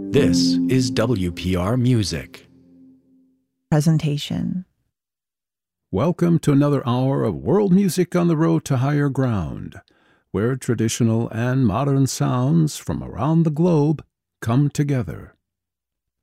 This is WPR Music. Presentation. Welcome to another hour of world music on the road to higher ground, where traditional and modern sounds from around the globe come together.